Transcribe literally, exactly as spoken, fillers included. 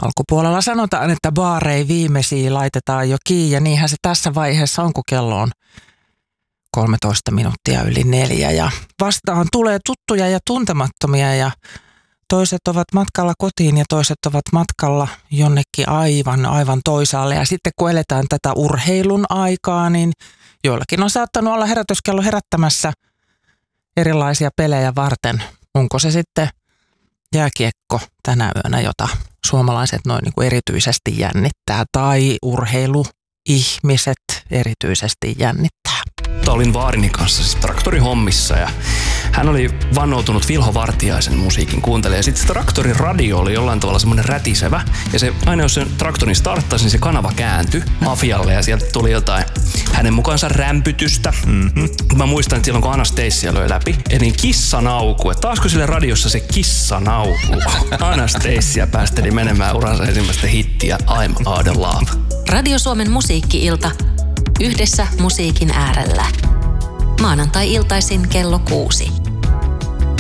Alkupuolella sanotaan, että baarei viimeisiä laitetaan jo kiinni ja niinhän se tässä vaiheessa on, kun kello on kolmetoista minuuttia yli neljä ja vastaan tulee tuttuja ja tuntemattomia ja toiset ovat matkalla kotiin ja toiset ovat matkalla jonnekin aivan, aivan toisaalle. Ja sitten kun eletään tätä urheilun aikaa, niin joillakin on saattanut olla herätyskello herättämässä erilaisia pelejä varten. Onko se sitten jääkiekko tänä yönä, jota suomalaiset noin niin kuin erityisesti jännittää, tai urheiluihmiset erityisesti jännittää? Olin vaarini kanssa siis traktorihommissa ja hän oli vannoutunut Vilho Vartiaisen musiikin kuuntelija. Ja sitten se traktorin radio oli jollain tavalla semmoinen rätisevä. Ja se, aina jos sen traktorin starttasi, niin se kanava kääntyi mafialle ja sieltä tuli jotain hänen mukaansa rämpytystä. Mm-hmm. Mä muistan, että silloin kun Anastasia löi läpi, niin kissanauku. Että taasko sille radiossa se kissanauku? Anastasia päästeli menemään uransa ensimmäistä hittiä I'm Out of Love. Radio Suomen musiikki-ilta. Yhdessä musiikin äärellä. Maanantai-iltaisin kello kuusi.